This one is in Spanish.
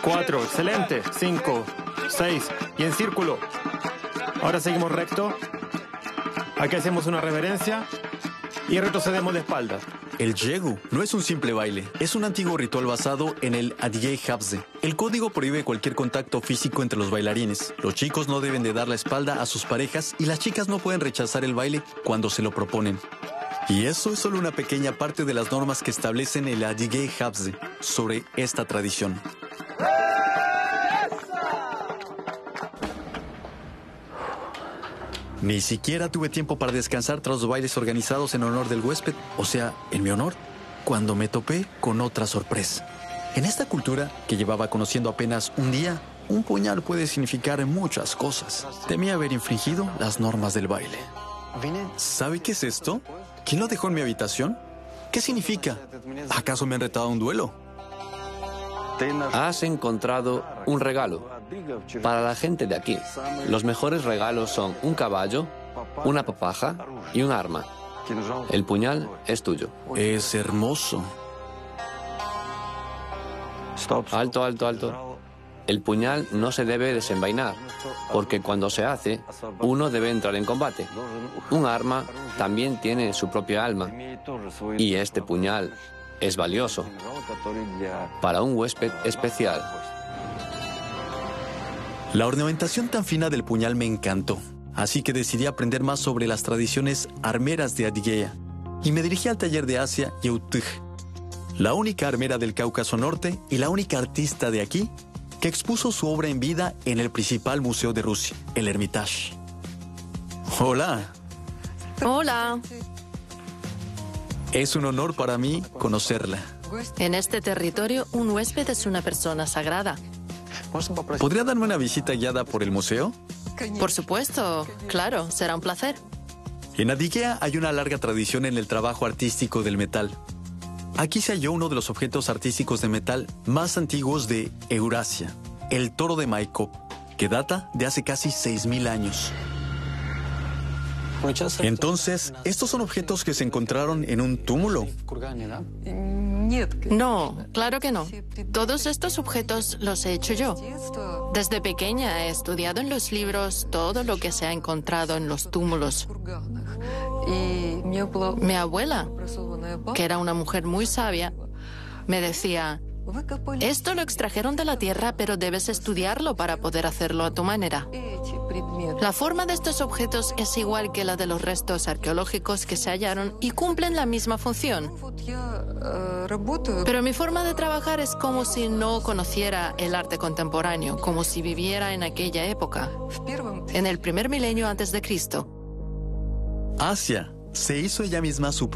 4, excelente. 5, 6 y en círculo. Ahora seguimos recto. Aquí hacemos una reverencia y retrocedemos de espaldas. El Yegu no es un simple baile, es un antiguo ritual basado en el Adigei Habze. El código prohíbe cualquier contacto físico entre los bailarines. Los chicos no deben de dar la espalda a sus parejas y las chicas no pueden rechazar el baile cuando se lo proponen. Y eso es solo una pequeña parte de las normas que establecen el Adigei Habze sobre esta tradición. Ni siquiera tuve tiempo para descansar tras los bailes organizados en honor del huésped, o sea, en mi honor, cuando me topé con otra sorpresa. En esta cultura, que llevaba conociendo apenas un día, un puñal puede significar muchas cosas. Temía haber infringido las normas del baile. ¿Sabe qué es esto? ¿Quién lo dejó en mi habitación? ¿Qué significa? ¿Acaso me han retado a un duelo? Has encontrado un regalo para la gente de aquí. Los mejores regalos son un caballo, una papaja y un arma. El puñal es tuyo. Es hermoso. Alto, alto, alto. El puñal no se debe desenvainar, porque cuando se hace, uno debe entrar en combate. Un arma también tiene su propia alma, y este puñal es valioso para un huésped especial. La ornamentación tan fina del puñal me encantó, así que decidí aprender más sobre las tradiciones armeras de Adigueia y me dirigí al taller de Asia Yeutj, la única armera del Cáucaso Norte y la única artista de aquí que expuso su obra en vida en el principal museo de Rusia, el Hermitage. Hola. Hola. Es un honor para mí conocerla. En este territorio, un huésped es una persona sagrada. ¿Podría darme una visita guiada por el museo? Por supuesto, claro, será un placer. En Adigueia hay una larga tradición en el trabajo artístico del metal. Aquí se halló uno de los objetos artísticos de metal más antiguos de Eurasia, el toro de Maikop, que data de hace casi 6.000 años. Entonces, ¿estos son objetos que se encontraron en un túmulo? No, claro que no. Todos estos objetos los he hecho yo. Desde pequeña he estudiado en los libros todo lo que se ha encontrado en los túmulos. Mi abuela, que era una mujer muy sabia, me decía: esto lo extrajeron de la tierra, pero debes estudiarlo para poder hacerlo a tu manera. La forma de estos objetos es igual que la de los restos arqueológicos que se hallaron y cumplen la misma función. Pero mi forma de trabajar es como si no conociera el arte contemporáneo, como si viviera en aquella época, en el primer milenio antes de Cristo. Asia se hizo ella misma su